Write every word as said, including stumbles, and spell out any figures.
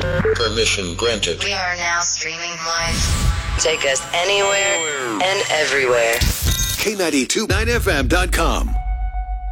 Permission granted. We are now streaming live. Take us anywhere and everywhere. K nine two nine F M dot com.